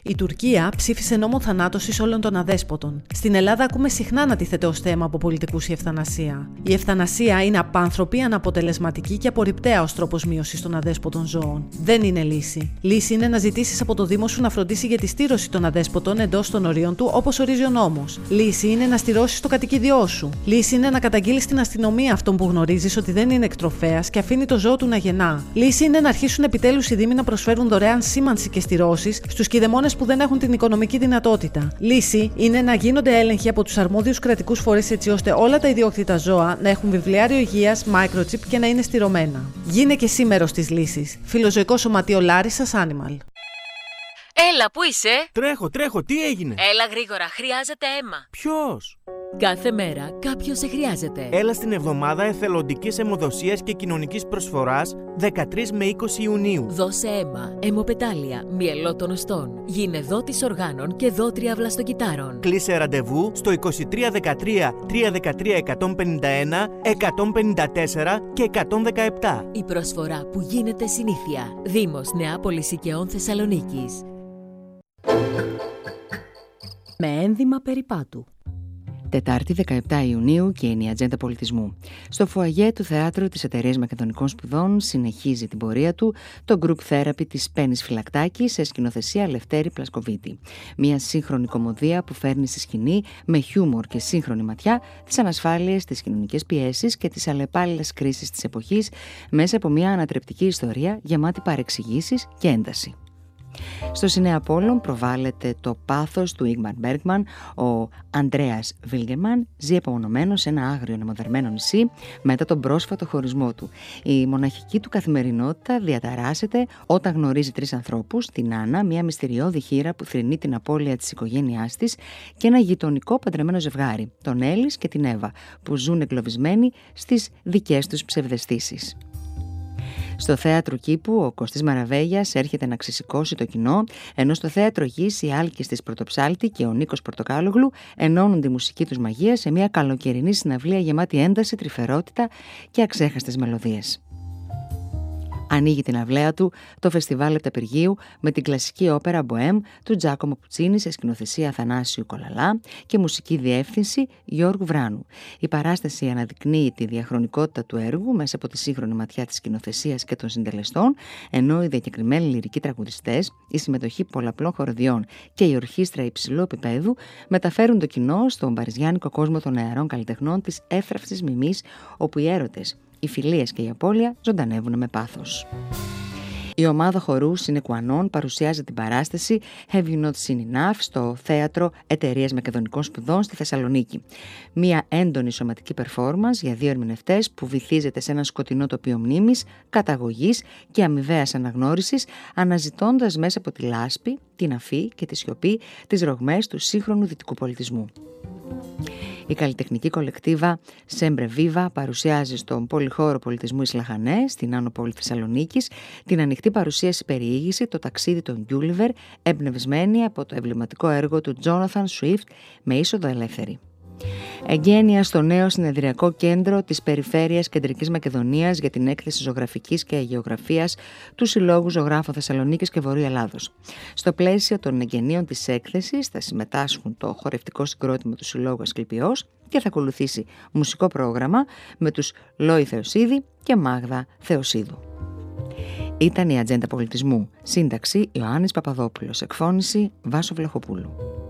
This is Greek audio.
Η Τουρκία ψήφισε νόμο θανάτωσης όλων των αδέσποτων. Στην Ελλάδα ακούμε συχνά να τίθεται ως θέμα από πολιτικούς η ευθανασία. Η ευθανασία είναι απάνθρωπη, αναποτελεσματική και απορριπταία ως τρόπος μείωσης των αδέσποτων ζώων. Δεν είναι λύση. Λύση είναι να ζητήσεις από το Δήμο σου να φροντίσει για τη στήρωση των αδέσποτων εντός των ορίων του, όπως ορίζει ο νόμος. Λύση είναι να στηρώσεις το κατοικίδιό σου. Λύση είναι να καταγγείλεις στην αστυνομία αυτόν που γνωρίζεις ότι δεν είναι εκτροφέας και αφήνει το ζώο του να γεννά. Λύση είναι να αρχίσουν επιτέλους οι Δήμοι να προσφέρουν δωρεάν σήμανση και στηρώσεις στους κηδεμόνες που δεν έχουν την οικονομική δυνατότητα. Λύση είναι να γίνονται έλεγχοι από τους αρμόδιους κρατικούς φορείς έτσι ώστε όλα τα ιδιόκτητα ζώα να έχουν βιβλιάριο υγείας, microchip και να είναι στηρωμένα. Γίνε και εσύ μέρος της λύσης. Φιλοζωικό Σωματείο Λάρισσας Animal. Έλα, πού είσαι? Τρέχω, τι έγινε? Έλα γρήγορα, χρειάζεται αίμα. Ποιος? Κάθε μέρα κάποιος σε χρειάζεται. Έλα στην εβδομάδα εθελοντικής αιμοδοσίας και κοινωνικής προσφοράς 13 με 20 Ιουνίου. Δώσε αίμα, αιμοπετάλια, μυελό των οστών. Γίνε δότης οργάνων και δότρια βλαστοκυτάρων. Κλείσε ραντεβού στο 2313 313 151, 154 και 117. Η προσφορά που γίνεται συνήθεια. Δήμος Νεάπολης Οικαιών Θεσσαλονίκης. Με ένδυμα περιπάτου. Τετάρτη 17 Ιουνίου και είναι η ατζέντα πολιτισμού. Στο φουαγέ του Θεάτρου της Εταιρείας Μακεδονικών Σπουδών συνεχίζει την πορεία του το group therapy της Πέννης Φυλακτάκη σε σκηνοθεσία Λευτέρη Πλασκοβίτη. Μια σύγχρονη κωμωδία που φέρνει στη σκηνή με χιούμορ και σύγχρονη ματιά τις ανασφάλειες, τις κοινωνικές πιέσεις και τις αλλεπάλληλες κρίσεις της εποχής μέσα από μια ανατρεπτική ιστορία γεμάτη παρεξηγήσεις και ένταση. Στο Σινέα Πόλων προβάλλεται το πάθος του Ίγμαρ Μπέργκμαν. Ο Αντρέας Βίλγκερμαν ζει απομονωμένος σε ένα άγριο ανεμοδαρμένο νησί μετά τον πρόσφατο χωρισμό του. Η μοναχική του καθημερινότητα διαταράσσεται όταν γνωρίζει τρεις ανθρώπους, την Άννα, μια μυστηριώδη χήρα που θρηνεί την απώλεια της οικογένειάς της, και ένα γειτονικό παντρεμένο ζευγάρι, τον Έλλης και την Εύα, που ζουν εγκλωβισμένοι στις δικές τους ψευδαισθήσεις. Στο θέατρο Κήπου ο Κωστής Μαραβέγιας έρχεται να ξεσηκώσει το κοινό, ενώ στο θέατρο Γης οι Άλκης της Πρωτοψάλτη και ο Νίκος Πορτοκάλογλου ενώνουν τη μουσική τους μαγεία σε μια καλοκαιρινή συναυλία γεμάτη ένταση, τρυφερότητα και αξέχαστες μελωδίες. Ανοίγει την αυλαία του το φεστιβάλ Επταπηργίου με την κλασική όπερα Μποέμ του Τζάκομο Πουτσίνη σε σκηνοθεσία Αθανάσιου Κολαλά και μουσική διεύθυνση Γιώργου Βράνου. Η παράσταση αναδεικνύει τη διαχρονικότητα του έργου μέσα από τη σύγχρονη ματιά της σκηνοθεσίας και των συντελεστών, ενώ οι διακεκριμένοι λυρικοί τραγουδιστές, η συμμετοχή πολλαπλών χοροδιών και η ορχήστρα υψηλού επίπεδου μεταφέρουν το κοινό στον παριζιάνικο κόσμο των νεαρών καλλιτεχνών της εύθραυστης μιμής, όπου οι έρωτες, οι φιλίες και η απώλεια ζωντανεύουν με πάθος. Η ομάδα χορού Συνεκουανών παρουσιάζει την παράσταση Have You Not Seen Enough στο Θέατρο Εταιρείας Μακεδονικών Σπουδών στη Θεσσαλονίκη. Μια έντονη σωματική performance για δύο ερμηνευτές που βυθίζεται σε ένα σκοτεινό τοπίο μνήμης, καταγωγής και αμοιβαίας αναγνώρισης, αναζητώντας μέσα από τη λάσπη, την αφή και τη σιωπή τις ρογμές του σύγχρονου δυτικού πολιτισμού. Η καλλιτεχνική κολεκτίβα Σέμπρε Βίβα παρουσιάζει στον Πολυχώρο Πολιτισμού Εις Λαχανές, στην Άνω Πόλη Θεσσαλονίκης, την ανοιχτή παρουσίαση περιήγηση «Το ταξίδι των Γκιούλιβερ», εμπνευσμένη από το εμβληματικό έργο του Τζόναθαν Σουίφτ με είσοδο ελεύθερη. Εγγένεια στο νέο συνεδριακό κέντρο της Περιφέρειας Κεντρικής Μακεδονίας για την έκθεση ζωγραφικής και γεωγραφίας του Συλλόγου Ζωγράφων Θεσσαλονίκης και Βορείου Ελλάδος. Στο πλαίσιο των εγγενείων της έκθεσης θα συμμετάσχουν το χορευτικό συγκρότημα του Συλλόγου Ασκληπιός και θα ακολουθήσει μουσικό πρόγραμμα με τους Λόι Θεοσίδη και Μάγδα Θεοσίδου. Ήταν η Ατζέντα Πολιτισμού. Σύνταξη Ιωάννης Παπαδόπουλος. Εκφώνηση Βάσο Βλαχοπούλου.